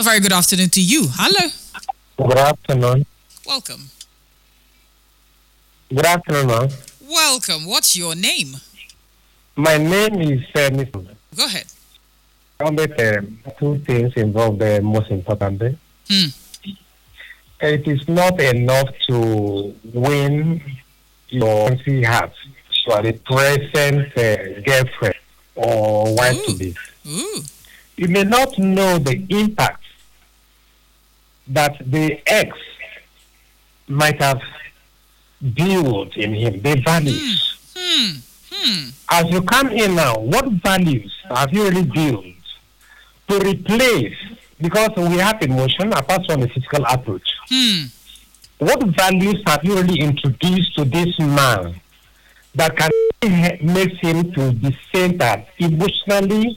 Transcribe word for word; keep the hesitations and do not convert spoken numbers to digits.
very good afternoon to you. Hello. Good afternoon. Welcome. Good afternoon, ma'am. Welcome. What's your name? My name is uh, Mister Go ahead. Uh, two things involved the most importantly. Hmm. It is not enough to win your fancy heart. You are the present uh, girlfriend or wife to be. Ooh. You may not know the impact that the ex might have built in him, the values. Hmm. Hmm. As you come in now, what values have you really built to replace? Because we have emotion apart from the physical approach. Hmm. What values have you really introduced to this man that can make him to be centered emotionally